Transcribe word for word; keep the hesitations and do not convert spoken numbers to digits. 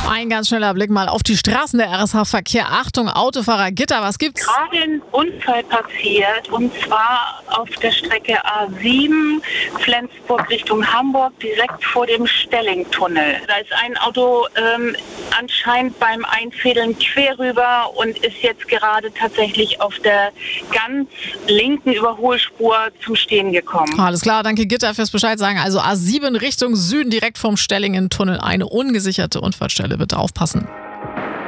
Ein ganz schneller Blick mal auf die Straßen der R S H-Verkehr. Achtung, Autofahrer, Gitter, was gibt's? Gerade ein Unfall passiert, und zwar auf der Strecke A sieben, Flensburg Richtung Hamburg, direkt vor dem Stellingtunnel. Da ist ein Auto ähm, anscheinend beim Einfädeln quer rüber und ist jetzt gerade tatsächlich auf der ganz linken Überholspur zum Stehen gekommen. Alles klar, danke Gitter fürs Bescheid sagen. Also A sieben Richtung Süden, direkt vom Stellingen-Tunnel, eine ungesicherte Unfallstelle. Bitte aufpassen.